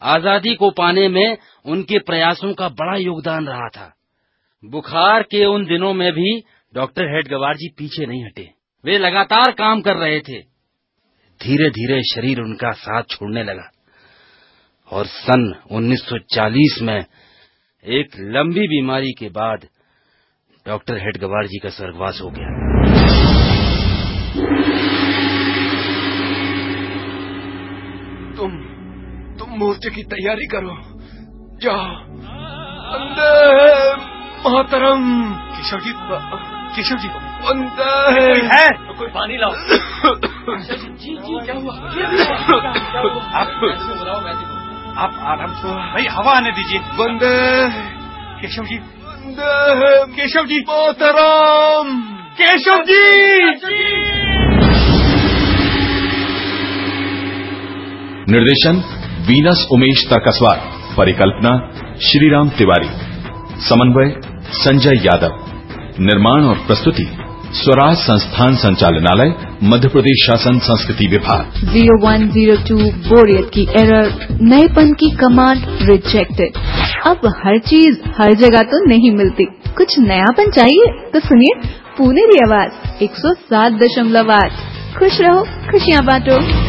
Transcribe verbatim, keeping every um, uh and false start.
आजादी को पाने में उनके प्रयासों का बड़ा योगदान रहा था। बुखार के उन दिनों में भी डॉक्टर हेडगेवार जी पीछे नहीं हटे। वे लगातार काम कर रहे थे। धीरे धीरे शरीर उनका साथ छोड़ने लगा और सन उन्नीस सौ चालीस में एक लंबी बीमारी के बाद डॉक्टर हेडगेवार जी का स्वर्गवास हो गया। तुम तुम मोर्चे की तैयारी करो, जाओ। वंदे मातरम। केशव जी, केशव जी, वंदे। कोई है तो कोई पानी लाओ। जी जी, क्या हुआ? आप आप आराम से, भाई हवा आने दीजिए। वंदे केशव जी, वंदे केशव जी, मातरम। केशव जी। निर्देशन वीनस उमेश तर्कसवार, परिकल्पना श्रीराम तिवारी, समन्वय संजय यादव, निर्माण और प्रस्तुति स्वराज संस्थान संचालनालय, मध्य प्रदेश शासन संस्कृति विभाग। जीरो वन जीरो टू बोरियत की एरर, नएपन की कमांड रिजेक्टेड। अब हर चीज हर जगह तो नहीं मिलती, कुछ नयापन चाहिए तो सुनिए पुनेरी आवाज एक सौ सात दशमलव आठ। खुश रहो, खुशियाँ बांटो।